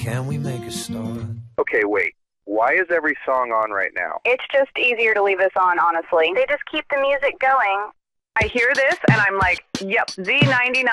can we make a start? Okay, wait. Why is every song on right now? It's just easier to leave this on, honestly. They just keep the music going. I hear this and I'm like, yep, Z99.